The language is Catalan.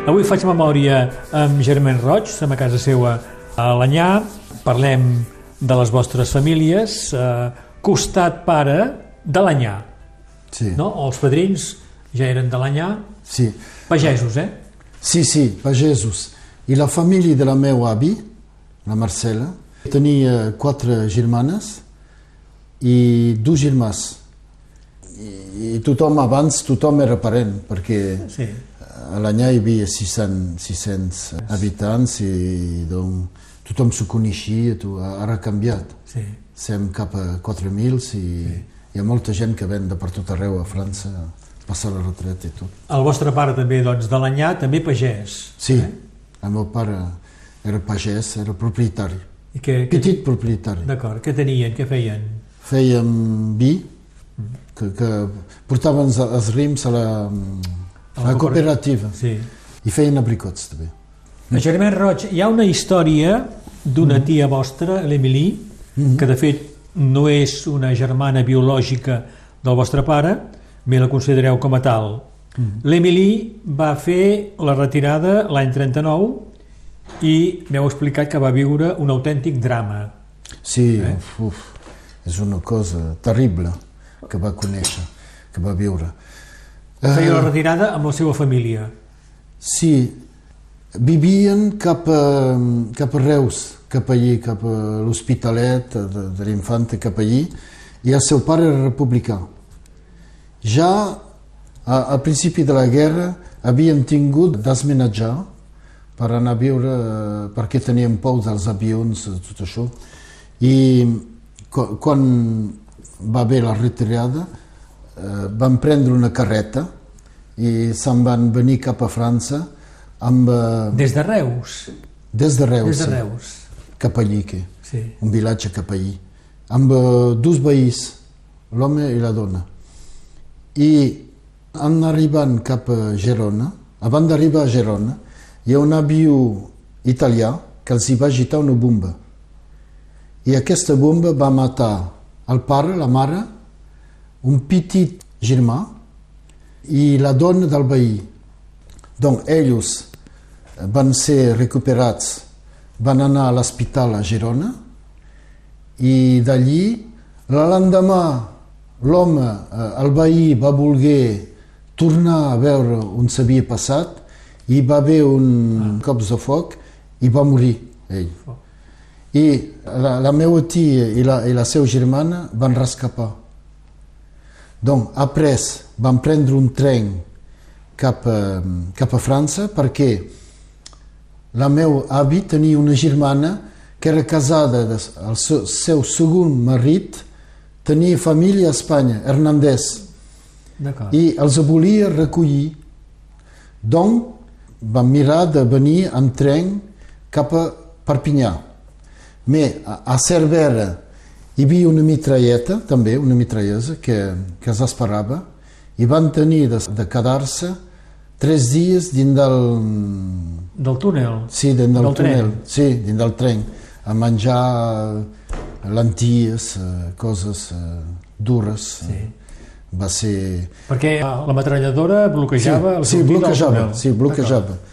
Avui faig memòria amb Germain Roig, som a casa seva a Alenyà, parlem de les vostres famílies, costat pare d'Alenyà, Sí. no? Els padrins ja eren d'Alenyà, Sí. pagesos, Sí, pagesos. I la família de la meva avi, la Marcela, tenia 4 germanes i 2 germans. I tothom era parent, perquè Sí. a Alenyà hi havia 600 habitants i doncs, tothom s'ho coneixia, ara ha canviat. Sí. Som cap a 4.000 i hi ha molta gent que ven de per tot arreu a França, passar la retreta i tot. El vostre pare també, doncs, d'Alenyà, també pagès. Sí, el meu pare era pagès, era propietari, I petit propietari. D'acord, què tenien, què feien? Fèiem vi, que portaven els rims a la cooperativa, Sí. i feien abricots també. A Germain Roig, hi ha una història d'una tia vostra, l'Emily, que de fet no és una germana biològica del vostre pare, me la considereu com a tal. L'Emily va fer la retirada l'any 39 i m'heu explicat que va viure un autèntic drama. Sí, és una cosa terrible que va conèixer, que va viure. Feia la retirada amb la seva família. Sí, vivien cap a Reus, cap allí, cap a l'Hospitalet de l'Infanta, cap allí, i el seu pare era republicà. Ja al principi de la guerra havien tingut d'esmenatjar per anar a viure, perquè tenien por dels avions, tot això, i quan va haver la retirada van prendre una carreta i se'n van venir cap a França amb... Des de Reus? Des de Reus, Des de sí. Reus. Cap allí, Sí. un vilatge cap allí, amb 2 veïns, l'home i la dona. I en arribant cap a Gerona, abans d'arribar a Gerona, hi ha un avió italià que els hi va agitar una bomba. I aquesta bomba va matar el pare, la mare, un petit germà i la dona del veí. Donc, ells van ser recuperats, van anar a l'hospital a Girona i d'allí, l'endemà, l'home, el veí, va voler tornar a veure on s'havia passat i va haver un cop de foc i va morir ell. I la meva tia i la seva germana van rescapar. Donc, après, van prendre un tren cap a França perquè la meva avi tenia una germana que era casada, el seu segon marit tenia família a Espanya, Hernández, i els volia recollir. Donc, van mirar de venir en tren cap a Perpinyà. Mais a Cervera hi havia una mitralleta, també, una mitrallesa, que els esperava, i van tenir de quedar-se 3 dies dins del túnel? Sí, dins del túnel. Tren. Sí, dins del tren, a menjar lentilles, coses dures. Sí. Va ser... Perquè la metralladora bloquejava el sí, sortir del túnel. bloquejava.